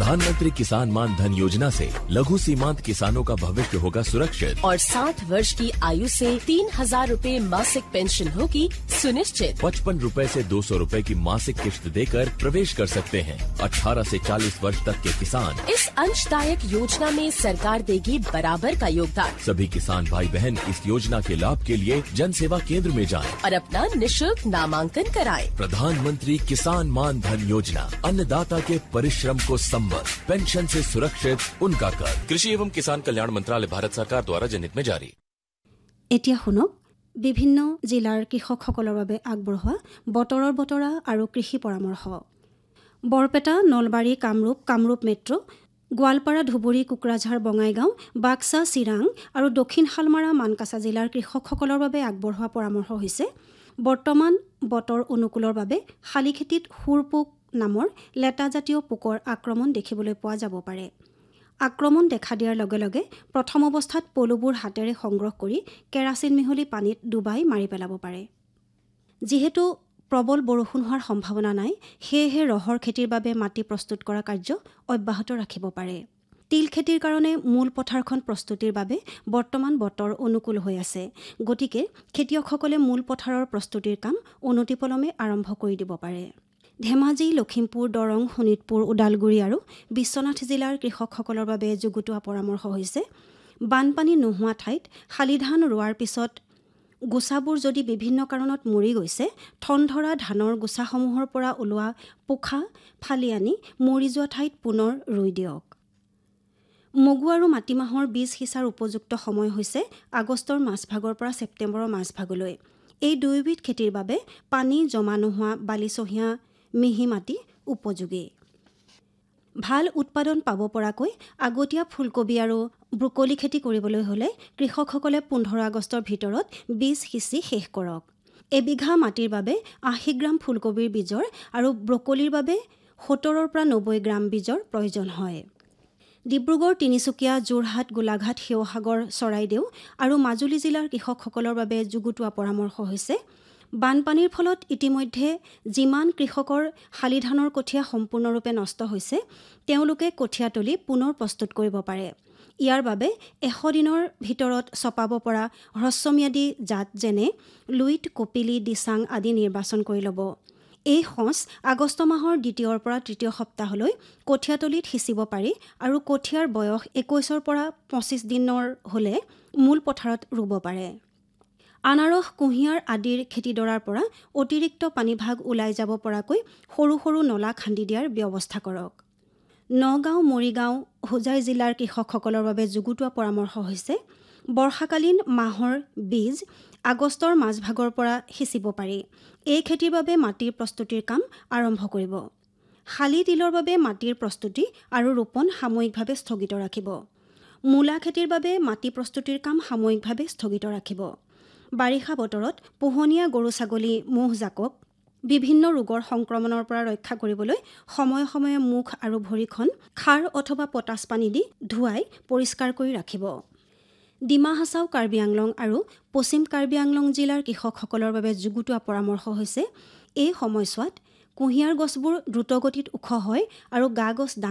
प्रधानमंत्री किसान मान धन योजना से लघु सीमांत किसानों का भविष्य होगा सुरक्षित और 60 वर्ष की आयु से 3,000 रूपए मासिक पेंशन होगी सुनिश्चित। 55 रूपए से 200 रूपए की मासिक किश्त देकर प्रवेश कर सकते हैं। 18 से 40 वर्ष तक के किसान इस अंशदायक योजना में सरकार देगी बराबर का योगदान। सभी किसान भाई बहन इस योजना के लाभ के लिए जन सेवा केंद्र में जाएं। और अपना निशुल्क नामांकन कराएं। प्रधानमंत्री किसान मान धन योजना, अन्नदाता के परिश्रम को संबल, पेंशन से सुरक्षित उनका कर। कृषि एवं किसान कल्याण मंत्रालय, भारत सरकार द्वारा जनहित में जारी। এতিয়া শুনক বিভিন্ন জিলাৰ কৃষকসকলৰ বাবে আগবঢ়োৱা বতৰৰ বতৰা আৰু কৃষি পৰামৰ্শ। বৰপেটা, নলবাৰী, কামৰূপ মেট্ৰ', গোৱালপাৰা, ধুবুৰী, কোকৰাঝাৰ, বঙাইগাঁও, বাক্সা, চিৰাং আৰু দক্ষিণ শালমাৰা, মানকাছা জিলাৰ কৃষকসকলৰ বাবে আগবঢ়োৱা পৰামৰ্শ হৈছে বৰ্তমান বতৰ অনুকূলৰ বাবে শালি খেতিত সুৰপোক নামৰ লেটাজাতীয় পোকৰ আক্ৰমণ দেখিবলৈ পোৱা যাব পাৰে। আক্ৰমণ দেখা দিয়াৰ লগে লগে প্ৰথম অৱস্থাত পলুবোৰ হাতেৰে সংগ্ৰহ কৰি কেৰাচিন মিহলি পানীত ডুবাই মাৰি পেলাব পাৰে। যিহেতু প্ৰবল বৰষুণ হোৱাৰ সম্ভাৱনা নাই, সেয়েহে ৰহৰ খেতিৰ বাবে মাটি প্ৰস্তুত কৰা কাৰ্য অব্যাহত ৰাখিব পাৰে। তিল খেতিৰ কাৰণে মূল পথাৰখন প্ৰস্তুতিৰ বাবে বৰ্তমান বতৰ অনুকূল হৈ আছে। গতিকে খেতিয়কসকলে মূল পথাৰৰ প্ৰস্তুতিৰ কাম অনতিপলমে আৰম্ভ কৰি দিব পাৰে। ধেমাজি, লখিমপুৰ, দৰং, শোণিতপুৰ, ওদালগুৰি আৰু বিশ্বনাথ জিলাৰ কৃষকসকলৰ বাবে যুগুতোৱা পৰামৰ্শ হৈছে বানপানী নোহোৱা ঠাইত শালি ধান ৰোৱাৰ পিছত গোচাবোৰ যদি বিভিন্ন কাৰণত মৰি গৈছে, ঠন ধৰা ধানৰ গোচাসমূহৰ পৰা ওলোৱা পোখা ফালি আনি মৰি যোৱা ঠাইত পুনৰ ৰুই দিয়ক। মগু আৰু মাটিমাহৰ বীজ সিঁচাৰ উপযুক্ত সময় হৈছে আগষ্টৰ মাজভাগৰ পৰা ছেপ্টেম্বৰৰ মাজভাগলৈ। এই দুয়োবিধ খেতিৰ বাবে পানী জমা নোহোৱা বালিচহীয়া মিহি মাটি উপযোগী। ভাল উৎপাদন পাব পৰাকৈ আগতীয়া ফুলকবি আৰু ব্ৰকলি খেতি কৰিবলৈ হ'লে কৃষকসকলে 15 আগষ্টৰ ভিতৰত বীজ সিঁচি শেষ কৰক। এবিঘা মাটিৰ বাবে 80 গ্ৰাম ফুলকবিৰ বীজৰ আৰু ব্ৰকলিৰ বাবে 70 পৰা 90 গ্ৰাম বীজৰ প্ৰয়োজন হয়। ডিব্ৰুগড়, তিনিচুকীয়া, যোৰহাট, গোলাঘাট, শিৱসাগৰ, চৰাইদেউ আৰু মাজুলী জিলাৰ কৃষকসকলৰ বাবে যুগুতোৱা পৰামৰ্শ হৈছে বানপানীৰ ফলত ইতিমধ্যে যিমান কৃষকৰ শালি ধানৰ কঠীয়া সম্পূৰ্ণৰূপে নষ্ট হৈছে, তেওঁলোকে কঠীয়াতলি পুনৰ প্ৰস্তুত কৰিব পাৰে। ইয়াৰ বাবে 100 দিনৰ ভিতৰত চপাব পৰা হ্ৰস্বম্যাদী জাত যেনে লুইট, কপিলি, দিচাং আদি নিৰ্বাচন কৰি ল'ব। এই সঁচ আগষ্ট মাহৰ 2ৰ পৰা 3 সপ্তাহলৈ কঠীয়াতলিত সিঁচিব পাৰি আৰু কঠীয়াৰ বয়স 21 পৰা 25 দিনৰ হ'লে মূল পথাৰত ৰুব পাৰে। আনাৰস, কুঁহিয়াৰ আদিৰ খেতিডৰাৰ পৰা অতিৰিক্ত পানীভাগ ওলাই যাব পৰাকৈ সৰু সৰু নলা খান্দি দিয়াৰ ব্যৱস্থা কৰক। নগাঁও, মৰিগাঁও, হোজাই জিলাৰ কৃষকসকলৰ বাবে যুগুতোৱা পৰামৰ্শ হৈছে বৰ্ষাকালীন মাহৰ বীজ আগষ্টৰ মাজভাগৰ পৰা সিঁচিব পাৰি। এই খেতিৰ বাবে মাটিৰ প্ৰস্তুতিৰ কাম আৰম্ভ কৰিব। শালি তিলৰ বাবে মাটিৰ প্ৰস্তুতি আৰু ৰোপণ সাময়িকভাৱে স্থগিত ৰাখিব। মূলা খেতিৰ বাবে মাটি প্ৰস্তুতিৰ কাম সাময়িকভাৱে স্থগিত ৰাখিব। বাৰিষা বতৰত পোহনীয়া গৰু ছাগলী ম'হ জাকক বিভিন্ন ৰোগৰ সংক্ৰমণৰ পৰা ৰক্ষা কৰিবলৈ সময়ে সময়ে মুখ আৰু ভৰিখন খাৰ অথবা পটাছ পানী দি ধুৱাই পৰিষ্কাৰ কৰি ৰাখিব। ডিমা হাছাও, কাৰ্বি আংলং আৰু পশ্চিম কাৰ্বি আংলং জিলাৰ কৃষকসকলৰ বাবে যুগুতোৱা পৰামৰ্শ হৈছে এই সময়ছোৱাত কুঁহিয়াৰ গছবোৰ দ্ৰুতগতিত ওখ হয় আৰু গা গছ